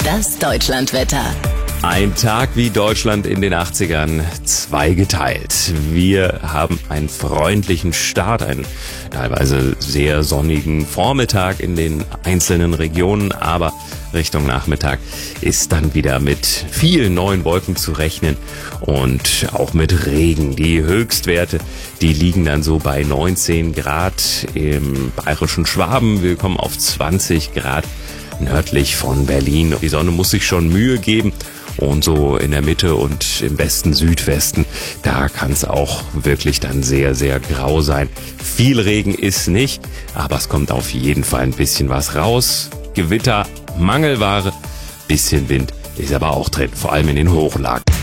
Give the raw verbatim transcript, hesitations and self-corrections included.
Das Deutschlandwetter. Ein Tag wie Deutschland in den achtzigern, zweigeteilt. Wir haben einen freundlichen Start, einen teilweise sehr sonnigen Vormittag in den einzelnen Regionen, aber Richtung Nachmittag ist dann wieder mit vielen neuen Wolken zu rechnen und auch mit Regen. Die Höchstwerte, die liegen dann so bei neunzehn Grad im bayerischen Schwaben. Wir kommen auf zwanzig Grad nördlich von Berlin. Die Sonne muss sich schon Mühe geben. Und so in der Mitte und im besten Südwesten, da kann es auch wirklich dann sehr, sehr grau sein. Viel Regen ist nicht, aber es kommt auf jeden Fall ein bisschen was raus. Gewitter, Mangelware, bisschen Wind ist aber auch drin, vor allem in den Hochlagen.